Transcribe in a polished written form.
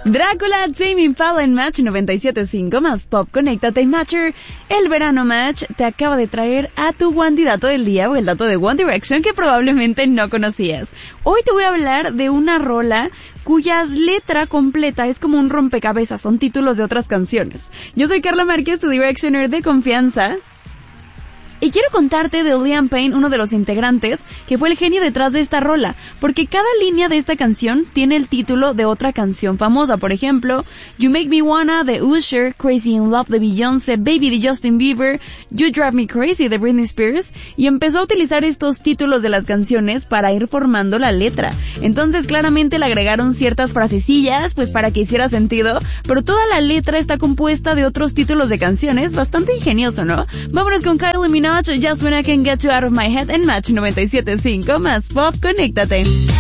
Drácula, Tame Impala en Match 97.5 más Pop. Conéctate, Matcher. El verano Match te acaba de traer a tu candidato del día o el dato de One Direction que probablemente no conocías. Hoy te voy a hablar de una rola cuya letra completa es como un rompecabezas, son títulos de otras canciones. Yo soy Carla Márquez, tu Directioner de confianza. Y quiero contarte de Liam Payne, uno de los integrantes, que fue el genio detrás de esta rola, porque cada línea de esta canción tiene el título de otra canción famosa. Por ejemplo, You Make Me Wanna de Usher, Crazy in Love de Beyoncé, Baby de Justin Bieber, You Drive Me Crazy de Britney Spears, y empezó a utilizar estos títulos de las canciones para ir formando la letra. Entonces claramente le agregaron ciertas frasecillas, pues para que hiciera sentido, pero toda la letra está compuesta de otros títulos de canciones, bastante ingenioso, ¿no? Vámonos con Kylie Minogue, Just When I Can Get You Out of My Head en Match 97.5 más Pop. Conéctate.